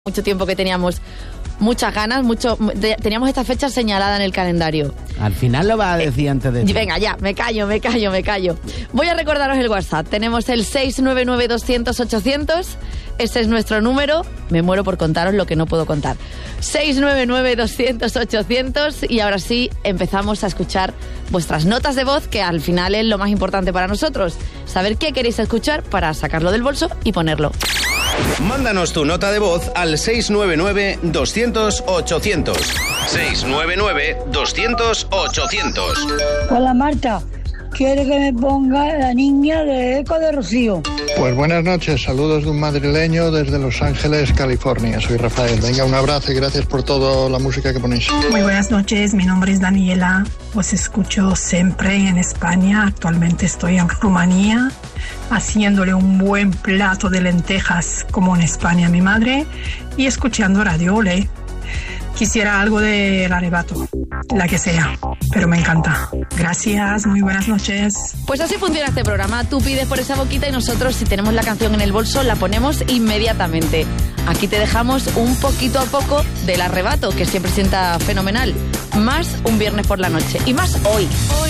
Mucho tiempo que teníamos muchas ganas, teníamos esta fecha señalada en el calendario. Al final lo va a decir antes de... Venga, ya, me callo. Voy a recordaros el WhatsApp. Tenemos el 699-200-800. Ese es nuestro número. Me muero por contaros lo que no puedo contar. 699-200-800. Y ahora sí, empezamos a escuchar vuestras notas de voz, que al final es lo más importante para nosotros. Saber qué queréis escuchar para sacarlo del bolso y ponerlo. Mándanos tu nota de voz al 699-200-800. 699-200-800. Hola Marta, quiere que me ponga La Niña de Eco de Rocío. Pues buenas noches, saludos de un madrileño desde Los Ángeles, California. Soy Rafael. Venga, un abrazo y gracias por toda la música que ponéis. Muy buenas noches, mi nombre es Daniela. Os escucho siempre en España. Actualmente estoy en Rumanía, haciéndole un buen plato de lentejas como en España a mi madre y escuchando Radio Ole. Quisiera algo de El Arrebato, la que sea, pero me encanta. Gracias, muy buenas noches. Pues así funciona este programa. Tú pides por esa boquita y nosotros, si tenemos la canción en el bolso, la ponemos inmediatamente. Aquí te dejamos un poquito a poco del Arrebato, que siempre sienta fenomenal. Más un viernes por la noche y más hoy.